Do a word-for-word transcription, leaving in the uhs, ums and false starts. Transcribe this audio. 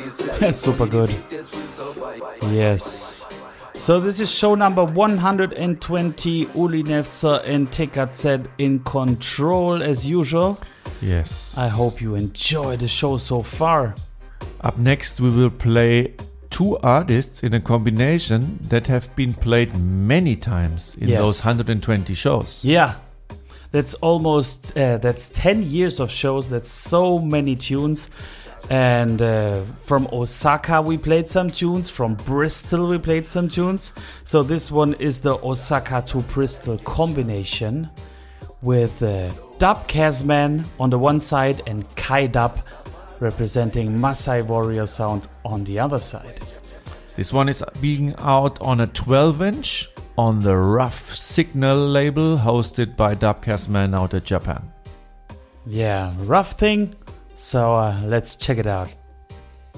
That's super good. Yes. So this is show number one hundred twenty. Uli Nevzer and T K Z in control as usual. Yes. I hope you enjoy the show so far. Up next we will play two artists in a combination that have been played many times in Yes. those one hundred twenty shows. Yeah. That's almost, uh, that's ten years of shows. That's so many tunes. And uh, from Osaka we played some tunes. From Bristol we played some tunes. So this one is the Osaka to Bristol combination with uh, Dub Kazman on the one side and Kai Dub representing Maasai Warrior Sound on the other side. This one is being out on a twelve inch on the Rough Signal label, hosted by Dub Kazman out of Japan. Yeah, rough thing. So uh, let's check it out.